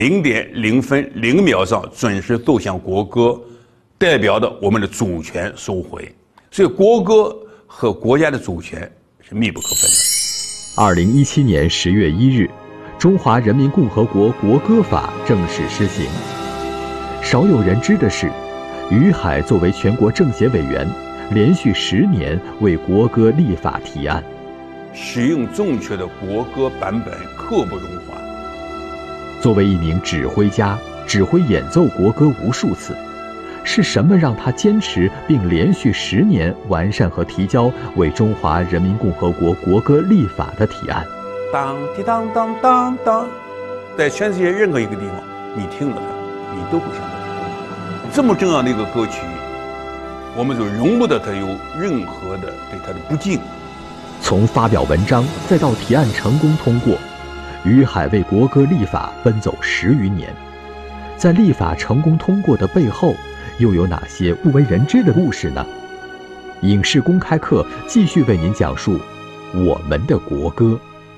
0.0分0秒上准时奏响国歌，代表的我们的主权收回。所以国歌和国家的主权是密不可分的。 2017年10月1日，中华人民共和国国歌法正式施行。少有人知的是，于海作为全国政协委员，连续10年为国歌立法提案。 使用正确的国歌版本刻不容缓。 作为一名指挥家，指挥演奏国歌无数次，是什么让他坚持并连续10年完善和提交为中华人民共和国国歌立法的提案？ 当滴当当当当，在全世界任何一个地方，你听了它，你都会想到这么重要的一个歌曲，我们就容不得它有任何的对它的不敬。 从发表文章再到提案成功通过，于海为国歌立法奔走10余年。在立法成功通过的背后，又有哪些不为人知的故事呢？影视公开课继续为您讲述我们的国歌。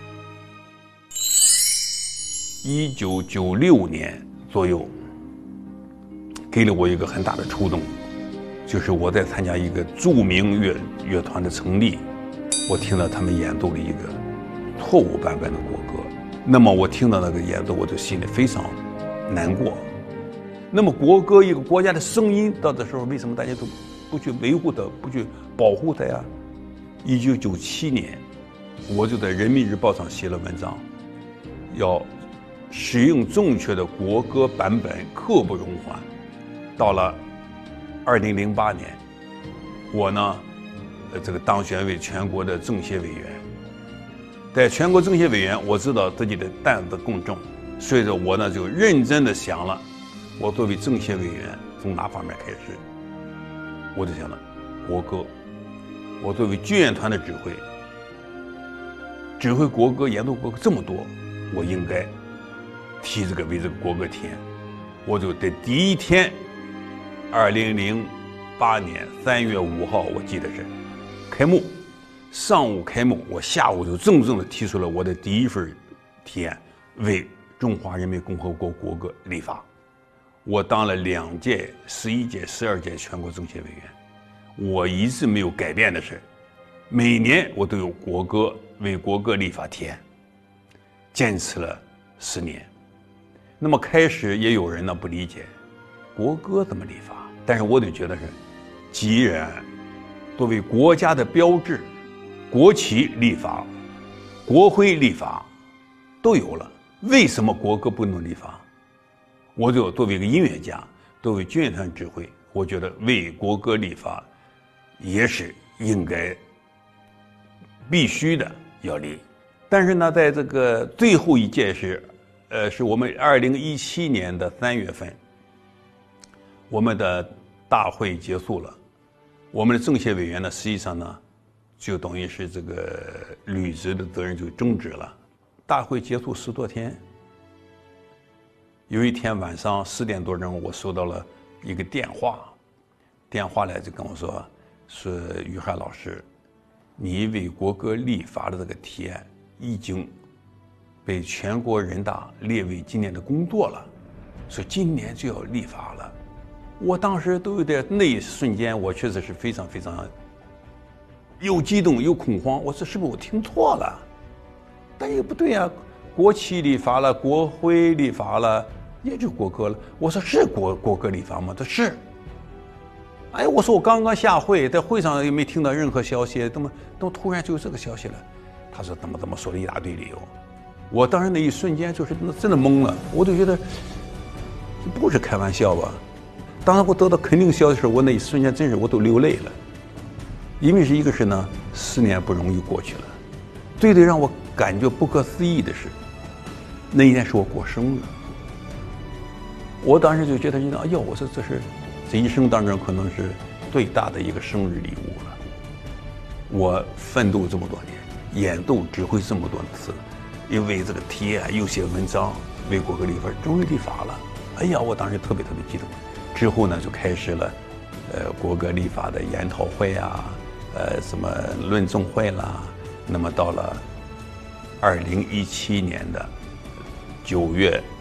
1996年左右，给了我一个很大的触动，就是我在参加一个著名乐团的成立，我听到他们演奏了一个错误版本的国歌。那么我听到那个演奏，我就心里非常难过。那么国歌一个国家的声音，到这时候为什么大家都不去维护它，不去保护它呀？1997年，我就在《人民日报》上写了文章，要使用正确的国歌版本刻不容缓。到了2008年，我呢，这个当选为全国的政协委员。在全国政协委员，我知道自己的担子更重，所以说我呢就认真的想了，我作为政协委员从哪方面开始？我就想了国歌。我作为军乐团的指挥国歌、演奏国歌这么多，我应该提这个为这个国歌提案。我就在第一天，2008年3月5号，我记得是开幕，上午开幕，我下午就正式的提出了我的第一份提案，为中华人民共和国国歌立法。我当了2届、11届、12届全国政协委员，我一直没有改变的是，每年我都有国歌为国歌立法提案，坚持了10年。那么开始也有人呢不理解，国歌怎么立法？但是我就觉得是，既然作为国家的标志，国旗立法、国徽立法都有了，为什么国歌不能立法？我就作为一个音乐家，作为军乐团指挥，我觉得为国歌立法也是应该必须的要立。但是呢，在这个最后一届是我们2017年的3月份，我们的大会结束了，我们的政协委员呢，实际上呢，就等于是这个履职的责任就终止了。大会结束10多天，有一天晚上10点多钟，我收到了一个电话来就跟我说于海老师，你为国歌立法的这个提案已经被全国人大列为今年的工作了，说今年就要立法了。我当时都有点，那一瞬间我确实是非常非常又激动又恐慌。我说是不是我听错了？但也不对啊，国旗立法了，国徽立法了，也就国歌了。我说是国歌立法吗？他是。哎，我说我刚刚下会，在会上也没听到任何消息，怎么突然就有这个消息了？他说怎么说了一大堆理由。我当时那一瞬间就是真的懵了，我就觉得这不是开玩笑吧？当时我得到肯定消息的时候，我那一瞬间真是我都流泪了。因为是一个是呢，10年不容易过去了。最让我感觉不可思议的是，那一天是我过生日。我当时就觉得，哎呦，我说这一生当中可能是最大的一个生日礼物了。我奋斗这么多年，演奏指挥这么多次，因为这个提案又写文章，为国歌立法，终于立法了。哎呀，我当时特别激动。之后呢，就开始了，国歌立法的研讨会啊，什么论证会啦。那么到了2017年的9月